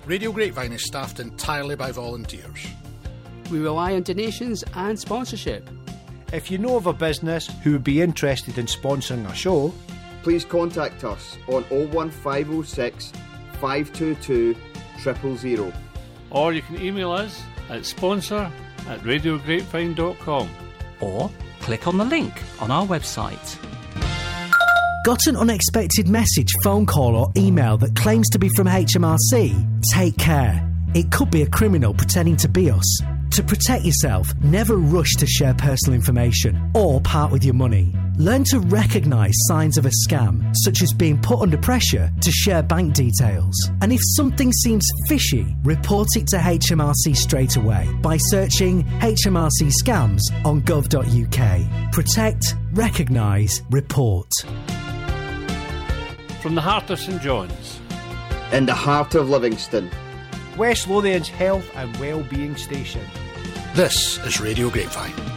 Radio Grapevine is staffed entirely by volunteers. We rely on donations and sponsorship. If you know of a business who would be interested in sponsoring a show, please contact us on 01506 522 000. Or you can email us at sponsor@radiograpevine.com. Or click on the link on our website. Got an unexpected message, phone call or email that claims to be from HMRC? Take care. It could be a criminal pretending to be us. To protect yourself, never rush to share personal information or part with your money. Learn to recognise signs of a scam, such as being put under pressure to share bank details. And if something seems fishy, report it to HMRC straight away by searching HMRC scams on gov.uk. Protect, recognise, report. From the heart of St John's, in the heart of Livingston, West Lothian's health and wellbeing station. This is Radio Grapevine.